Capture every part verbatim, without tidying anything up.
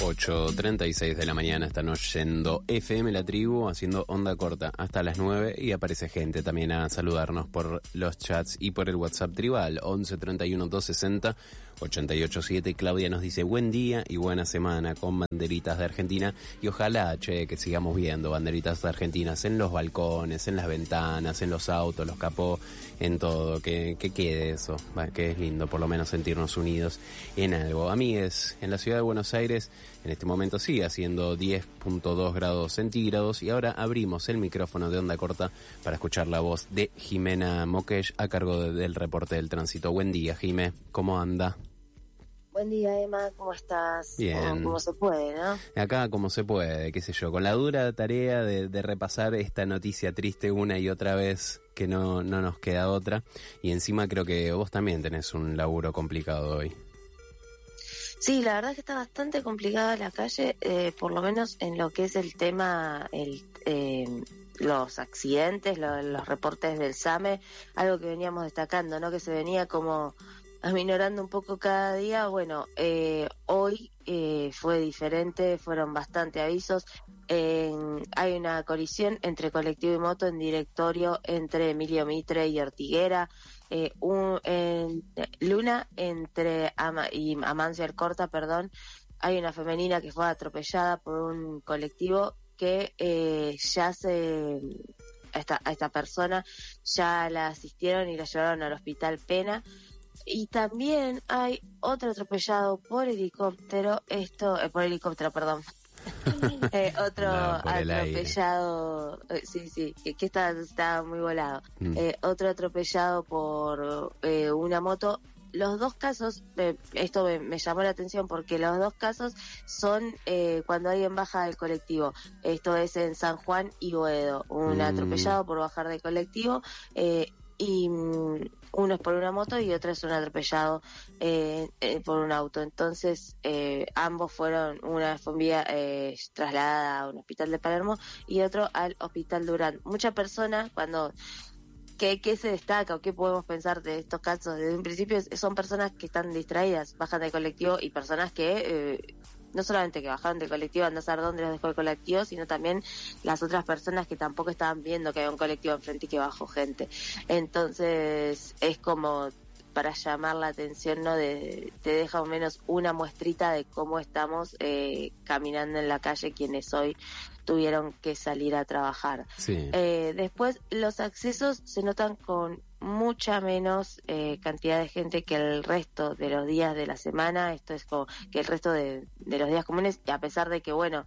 ocho treinta y seis de la mañana están oyendo F M La Tribu, haciendo onda corta hasta las nueve, y aparece gente también a saludarnos por los chats y por el WhatsApp tribal once treinta y uno doscientos sesenta ochenta y ocho siete. Claudia nos dice buen día y buena semana con banderitas de Argentina, y ojalá, che, que sigamos viendo banderitas argentinas en los balcones, en las ventanas, en los autos, los capó, en todo, que, que quede eso, que es lindo por lo menos sentirnos unidos en algo. Amigues, en la ciudad de Buenos Aires en este momento sigue haciendo diez punto dos grados centígrados, y ahora abrimos el micrófono de onda corta para escuchar la voz de Jimena Moquesh a cargo de, del reporte del tránsito. Buen día, Jimé, ¿cómo anda? Buen día, Emma, ¿cómo estás? Bien. Como, como se puede, ¿no? Acá como se puede, qué sé yo, con la dura tarea de, de repasar esta noticia triste una y otra vez, que no, no nos queda otra, y encima creo que vos también tenés un laburo complicado hoy. Sí, la verdad es que está bastante complicada la calle, eh, por lo menos en lo que es el tema, el eh, los accidentes, lo, los reportes del SAME, algo que veníamos destacando, ¿no? Que se venía como aminorando un poco cada día. Bueno, eh, hoy eh, fue diferente, fueron bastante avisos. Eh, hay una colisión entre colectivo y moto en directorio entre Emilio Mitre y Ortiguera. Eh, un, en Luna entre Ama, y Amancio Alcorta, perdón, hay una femenina que fue atropellada por un colectivo que eh, ya se a esta, a esta persona ya la asistieron y la llevaron al hospital Pena. Y también hay otro atropellado por helicóptero, esto, eh, por helicóptero, perdón. eh, otro no, atropellado, eh, sí, sí, que, que está, está muy volado. Mm. Eh, otro atropellado por eh, una moto. Los dos casos, eh, esto me, me llamó la atención porque los dos casos son eh, cuando alguien baja del colectivo. Esto es en San Juan y Boedo. Un mm. atropellado por bajar del colectivo, eh, y um, uno es por una moto y otro es un atropellado eh, eh, por un auto. Entonces eh, ambos fueron, una fue vía, eh, trasladada a un hospital de Palermo y otro al hospital Durán. Muchas personas cuando ¿Qué, ¿Qué se destaca o qué podemos pensar de estos casos? Desde un principio son personas que están distraídas, bajan del colectivo, y personas que eh, no solamente que bajaron del colectivo a no saber dónde los dejó el colectivo, sino también las otras personas que tampoco estaban viendo que había un colectivo enfrente y que bajó gente. Entonces es como para llamar la atención, ¿no? De, te deja al menos una muestrita de cómo estamos eh, caminando en la calle quienes hoy tuvieron que salir a trabajar. Sí. Eh, después, los accesos se notan con mucha menos eh, cantidad de gente que el resto de los días de la semana. Esto es como que el resto de, de los días comunes, y a pesar de que, bueno,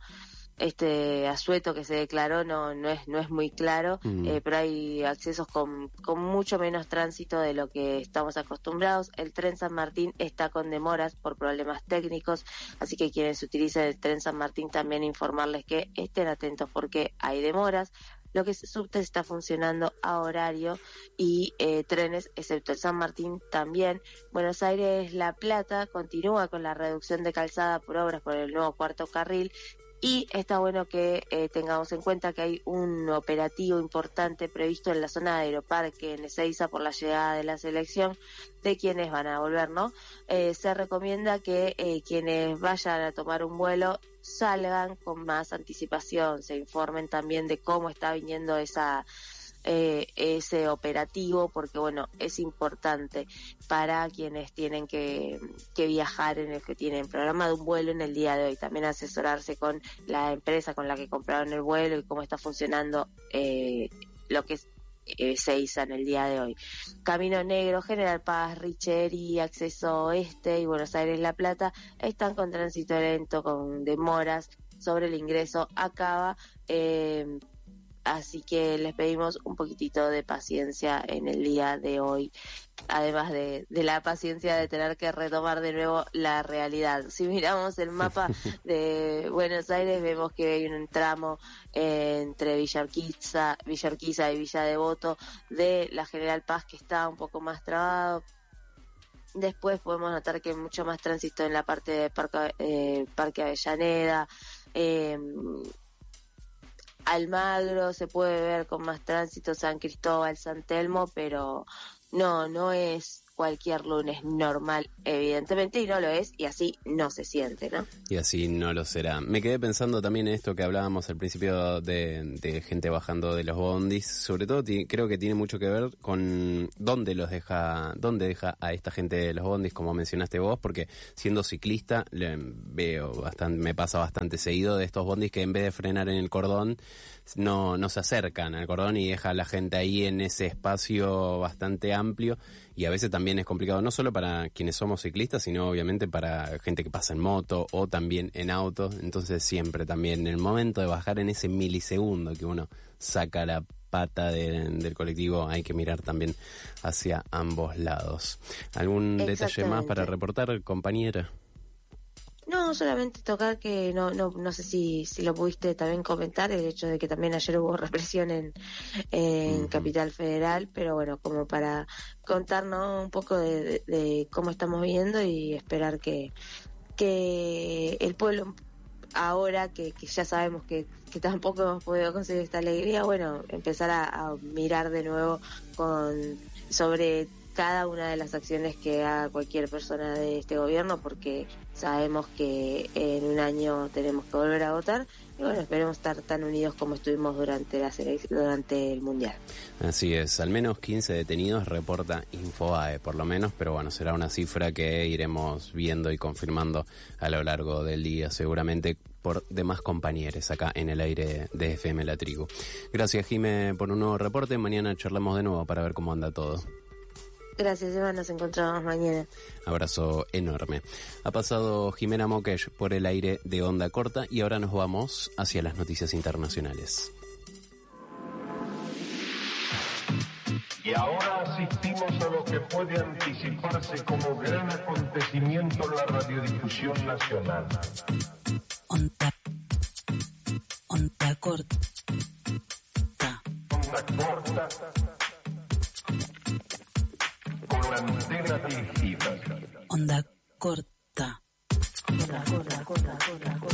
este asueto que se declaró no no es no es muy claro, mm. eh, pero hay accesos con con mucho menos tránsito de lo que estamos acostumbrados. El tren San Martín está con demoras por problemas técnicos, así que quienes utilicen el tren San Martín también informarles que estén atentos porque hay demoras. Lo que es subte está funcionando a horario y eh, trenes, excepto el San Martín, también. Buenos Aires La Plata continúa con la reducción de calzada por obras por el nuevo cuarto carril. Y está bueno que eh, tengamos en cuenta que hay un operativo importante previsto en la zona de Aeroparque en Ezeiza por la llegada de la selección de quienes van a volver, ¿no? Eh, se recomienda que eh, quienes vayan a tomar un vuelo salgan con más anticipación, se informen también de cómo está viniendo esa eh, ese operativo, porque bueno, es importante para quienes tienen que, que viajar, en el que tienen programado un vuelo en el día de hoy. También asesorarse con la empresa con la que compraron el vuelo y cómo está funcionando eh, lo que es eh, Ezeiza en el día de hoy. Camino Negro, General Paz, Richeri, Acceso Oeste y Buenos Aires La Plata están con tránsito lento, con demoras sobre el ingreso a Cava, eh, así que les pedimos un poquitito de paciencia en el día de hoy, además de, de la paciencia de tener que retomar de nuevo la realidad. Si miramos el mapa de Buenos Aires, vemos que hay un tramo eh, entre Villa Urquiza, Villa Urquiza y Villa Devoto de la General Paz que está un poco más trabado. Después podemos notar que hay mucho más tránsito en la parte de Parque, eh, Parque Avellaneda, eh, Almagro se puede ver con más tránsito, San Cristóbal, San Telmo, pero no, no es cualquier lunes normal, evidentemente, y no lo es, y así no se siente, ¿no? Y así no lo será. Me quedé pensando también en esto que hablábamos al principio de, de gente bajando de los bondis, sobre todo t- creo que tiene mucho que ver con dónde los deja, dónde deja a esta gente de los bondis, como mencionaste vos, porque siendo ciclista le veo bastante, me pasa bastante seguido de estos bondis que en vez de frenar en el cordón, no, no se acercan al cordón y deja a la gente ahí en ese espacio bastante amplio, y a veces también es complicado, no solo para quienes somos ciclistas, sino obviamente para gente que pasa en moto o también en auto. Entonces siempre también en el momento de bajar, en ese milisegundo que uno saca la pata de, del colectivo, hay que mirar también hacia ambos lados. ¿Algún detalle más para reportar, compañera? No, solamente tocar que no no no sé si si lo pudiste también comentar, el hecho de que también ayer hubo represión en, en uh-huh. Capital Federal, pero bueno, como para contarnos un poco de, de, de cómo estamos viendo y esperar que que el pueblo, ahora que, que ya sabemos que, que tampoco hemos podido conseguir esta alegría, bueno, empezar a, a mirar de nuevo con sobre cada una de las acciones que haga cualquier persona de este gobierno, porque sabemos que en un año tenemos que volver a votar, y bueno, esperemos estar tan unidos como estuvimos durante la durante el Mundial. Así es, al menos quince detenidos reporta Infobae, por lo menos, pero bueno, será una cifra que iremos viendo y confirmando a lo largo del día, seguramente por demás compañeros acá en el aire de F M La Tribu. Gracias, Jime, por un nuevo reporte. Mañana charlamos de nuevo para ver cómo anda todo. Gracias, Eva, nos encontramos mañana. Abrazo enorme. Ha pasado Jimena Mokesh por el aire de Onda Corta y ahora nos vamos hacia las noticias internacionales. Y ahora asistimos a lo que puede anticiparse como gran acontecimiento en la radiodifusión nacional. Onda, onda corta. Onda corta. Con antenas dirigidas. Onda corta. Corta, corta, corta, corta, corta, corta.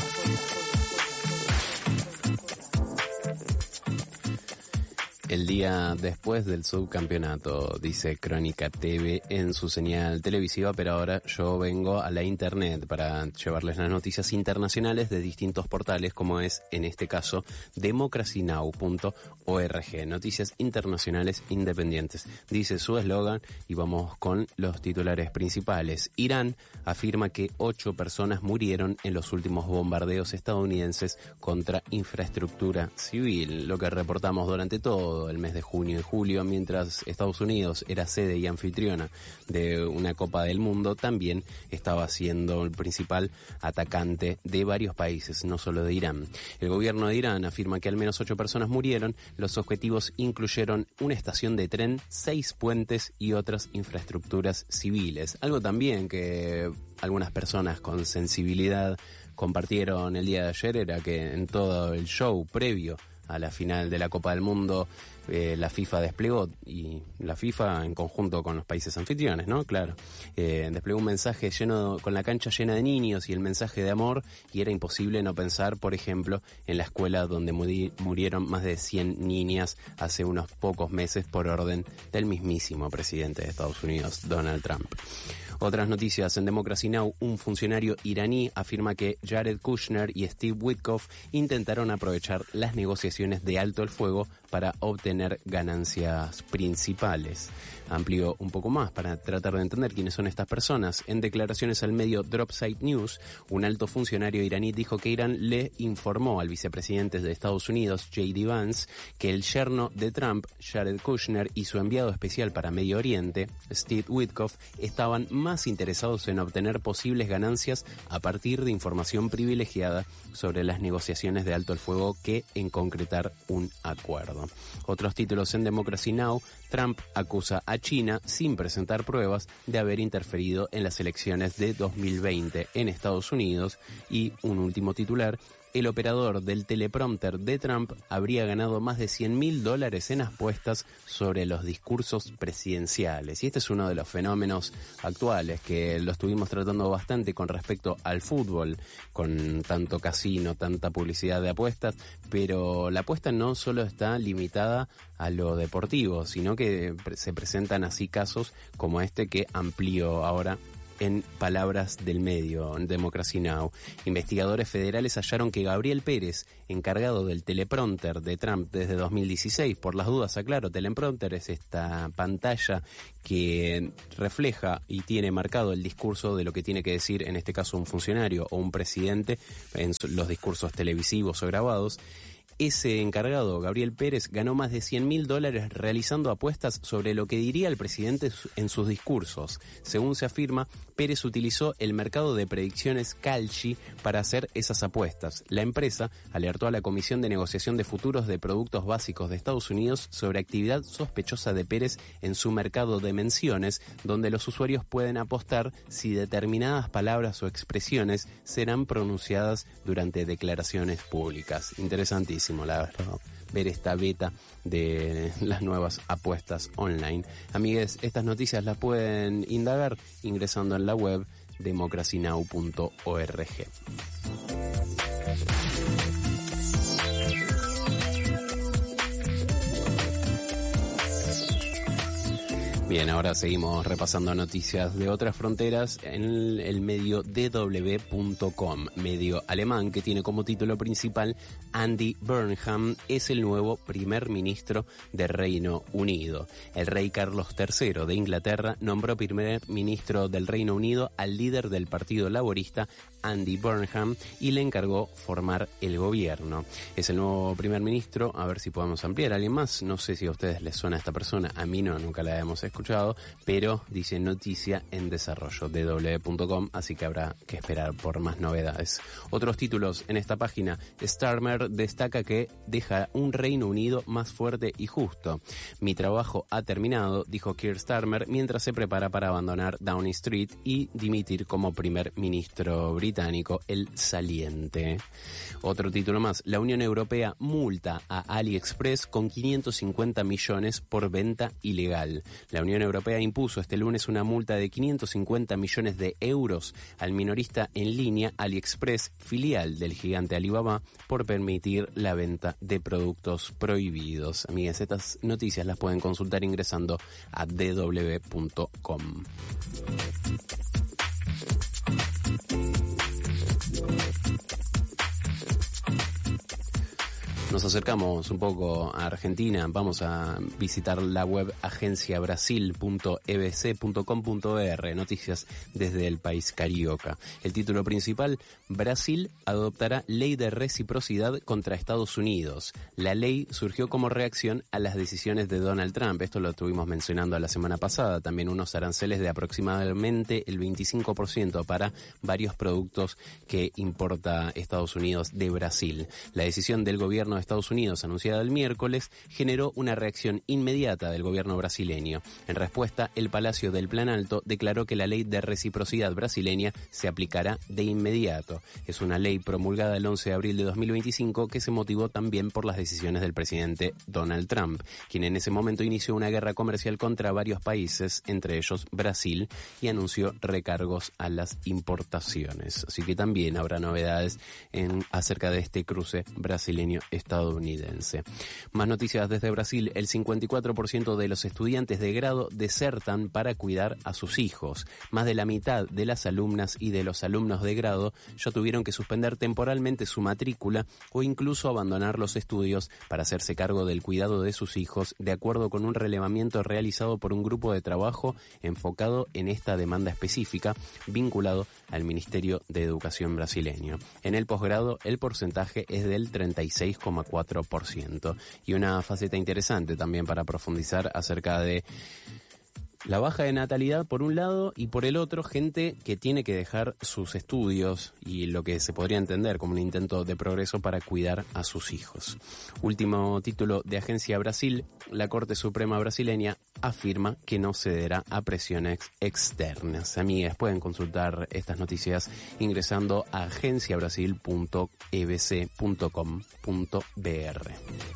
El día después del subcampeonato, dice Crónica T V en su señal televisiva, pero ahora yo vengo a la internet para llevarles las noticias internacionales de distintos portales, como es en este caso democracy now punto org, noticias internacionales independientes. Dice su eslogan y vamos con los titulares principales. Irán afirma que ocho personas murieron en los últimos bombardeos estadounidenses contra infraestructura civil, lo que reportamos durante todo el mes de junio y julio, mientras Estados Unidos era sede y anfitriona de una Copa del Mundo, también estaba siendo el principal atacante de varios países, no solo de Irán. El gobierno de Irán afirma que al menos ocho personas murieron. Los objetivos incluyeron una estación de tren, seis puentes y otras infraestructuras civiles. Algo también que algunas personas con sensibilidad compartieron el día de ayer era que en todo el show previo a la final de la Copa del Mundo, eh, la FIFA desplegó, y la FIFA en conjunto con los países anfitriones, ¿no? Claro, eh, desplegó un mensaje lleno, con la cancha llena de niños y el mensaje de amor, y era imposible no pensar, por ejemplo, en la escuela donde muri- murieron más de cien niñas hace unos pocos meses por orden del mismísimo presidente de Estados Unidos, Donald Trump. Otras noticias en Democracy Now! Un funcionario iraní afirma que Jared Kushner y Steve Witkoff intentaron aprovechar las negociaciones de alto el fuego para obtener ganancias principales. Amplió un poco más para tratar de entender quiénes son estas personas. En declaraciones al medio Dropsite News, un alto funcionario iraní dijo que Irán le informó al vicepresidente de Estados Unidos, J D Vance, que el yerno de Trump, Jared Kushner, y su enviado especial para Medio Oriente, Steve Witkoff, estaban más interesados en obtener posibles ganancias a partir de información privilegiada sobre las negociaciones de alto el fuego que en concretar un acuerdo. Otros títulos en Democracy Now! Trump acusa a China, sin presentar pruebas, de haber interferido en las elecciones de dos mil veinte en Estados Unidos. Y un último titular, el operador del teleprompter de Trump habría ganado más de cien mil dólares en apuestas sobre los discursos presidenciales. Y este es uno de los fenómenos actuales que lo estuvimos tratando bastante con respecto al fútbol, con tanto casino, tanta publicidad de apuestas, pero la apuesta no solo está limitada a lo deportivo, sino que se presentan así casos como este que amplío ahora en palabras del medio, en Democracy Now! Investigadores federales hallaron que Gabriel Pérez, encargado del teleprompter de Trump desde dos mil dieciséis, por las dudas aclaro, teleprompter es esta pantalla que refleja y tiene marcado el discurso de lo que tiene que decir, en este caso un funcionario o un presidente, en los discursos televisivos o grabados. Ese encargado, Gabriel Pérez, ganó más de cien mil dólares realizando apuestas sobre lo que diría el presidente en sus discursos. Según se afirma, Pérez utilizó el mercado de predicciones Kalshi para hacer esas apuestas. La empresa alertó a la Comisión de Negociación de Futuros de Productos Básicos de Estados Unidos sobre actividad sospechosa de Pérez en su mercado de menciones, donde los usuarios pueden apostar si determinadas palabras o expresiones serán pronunciadas durante declaraciones públicas. Interesantísimo, la verdad, ver esta beta de las nuevas apuestas online. Amigues, estas noticias las pueden indagar ingresando en la web democracy now punto org. Bien, ahora seguimos repasando noticias de otras fronteras en el, el medio D W punto com, medio alemán que tiene como título principal Andy Burnham es el nuevo primer ministro de Reino Unido. El rey Carlos tercero de Inglaterra nombró primer ministro del Reino Unido al líder del Partido Laborista, Andy Burnham, y le encargó formar el gobierno. Es el nuevo primer ministro, a ver si podemos ampliar. ¿Alguien más? No sé si a ustedes les suena esta persona, a mí no, nunca la hemos escuchado, pero dice noticia en desarrollo D W punto com, así que habrá que esperar por más novedades. Otros títulos en esta página. Starmer destaca que deja un Reino Unido más fuerte y justo. Mi trabajo ha terminado, dijo Keir Starmer, mientras se prepara para abandonar Downing Street y dimitir como primer ministro británico, el saliente. Otro título más. La Unión Europea multa a AliExpress con quinientos cincuenta millones por venta ilegal. La Unión Europea impuso este lunes una multa de quinientos cincuenta millones de euros al minorista en línea AliExpress, filial del gigante Alibaba, por permitir la venta de productos prohibidos. Amigas, estas noticias las pueden consultar ingresando a D W punto com. Nos acercamos un poco a Argentina, vamos a visitar la web agencia brasil punto e b c punto com punto r, noticias desde el país carioca. El título principal, Brasil adoptará ley de reciprocidad contra Estados Unidos. La ley surgió como reacción a las decisiones de Donald Trump, esto lo estuvimos mencionando la semana pasada, también unos aranceles de aproximadamente el veinticinco por ciento para varios productos que importa Estados Unidos de Brasil. La decisión del gobierno de Estados Unidos, anunciada el miércoles, generó una reacción inmediata del gobierno brasileño. En respuesta, el Palacio del Planalto declaró que la ley de reciprocidad brasileña se aplicará de inmediato. Es una ley promulgada el once de abril de dos mil veinticinco que se motivó también por las decisiones del presidente Donald Trump, quien en ese momento inició una guerra comercial contra varios países, entre ellos Brasil, y anunció recargos a las importaciones. Así que también habrá novedades en, acerca de este cruce brasileño-estadounidense. estadounidense. Más noticias desde Brasil. El cincuenta y cuatro por ciento de los estudiantes de grado desertan para cuidar a sus hijos. Más de la mitad de las alumnas y de los alumnos de grado ya tuvieron que suspender temporalmente su matrícula o incluso abandonar los estudios para hacerse cargo del cuidado de sus hijos, de acuerdo con un relevamiento realizado por un grupo de trabajo enfocado en esta demanda específica, vinculado al Ministerio de Educación brasileño. En el posgrado, el porcentaje es del treinta y seis coma cuatro por ciento. Y una faceta interesante también para profundizar acerca de La baja de natalidad por un lado y por el otro gente que tiene que dejar sus estudios y lo que se podría entender como un intento de progreso para cuidar a sus hijos. Último título de Agencia Brasil, la Corte Suprema brasileña afirma que no cederá a presiones externas. Amigas, pueden consultar estas noticias ingresando a agencia brasil punto e b c punto com punto b r.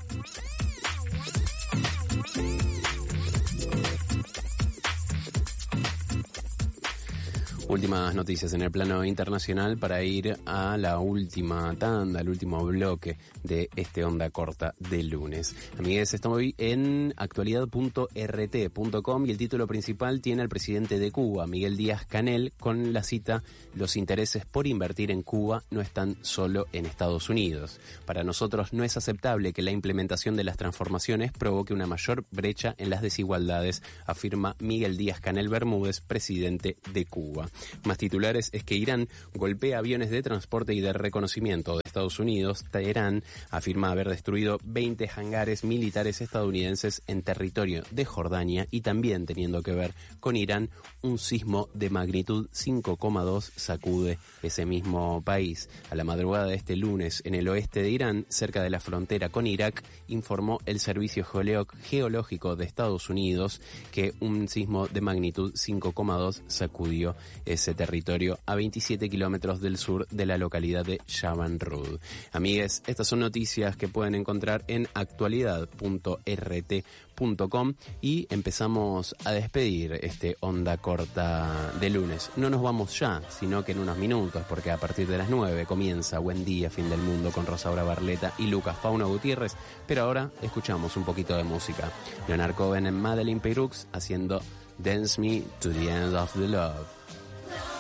Últimas noticias en el plano internacional para ir a la última tanda, al último bloque de este Onda Corta de lunes. Amigues, estoy en actualidad punto r t punto com y el título principal tiene al presidente de Cuba, Miguel Díaz-Canel, con la cita: los intereses por invertir en Cuba no están solo en Estados Unidos. Para nosotros no es aceptable que la implementación de las transformaciones provoque una mayor brecha en las desigualdades, afirma Miguel Díaz-Canel Bermúdez, presidente de Cuba. Más titulares es que Irán golpea aviones de transporte y de reconocimiento de Estados Unidos. Teherán afirma haber destruido veinte hangares militares estadounidenses en territorio de Jordania, y también teniendo que ver con Irán, un sismo de magnitud cinco coma dos sacude ese mismo país. A la madrugada de este lunes, en el oeste de Irán, cerca de la frontera con Irak, informó el Servicio Geológico de Estados Unidos que un sismo de magnitud cinco coma dos sacudió ese territorio a veintisiete kilómetros del sur de la localidad de Shaban Rud. Amigues, estas son noticias que pueden encontrar en actualidad punto r t punto com y empezamos a despedir este Onda Corta de lunes. No nos vamos ya, sino que en unos minutos, porque a partir de las nueve comienza Buen Día, Fin del Mundo con Rosaura Barleta y Lucas Fauno Gutiérrez, pero ahora escuchamos un poquito de música. Leonard Cohen en Madeleine Peyrux haciendo Dance Me to the End of the Love.